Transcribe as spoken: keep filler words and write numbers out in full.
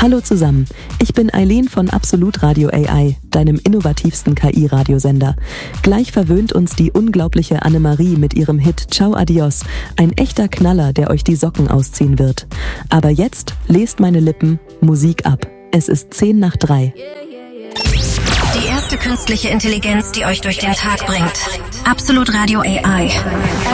Hallo zusammen, ich bin Eileen von Absolut Radio A I, deinem innovativsten K I-Radiosender. Gleich verwöhnt uns die unglaubliche Annemarie mit ihrem Hit Ciao Adios, ein echter Knaller, der euch die Socken ausziehen wird. Aber jetzt lest meine Lippen Musik ab. Es ist zehn nach drei. Die erste künstliche Intelligenz, die euch durch den Tag bringt. Absolut Radio A I.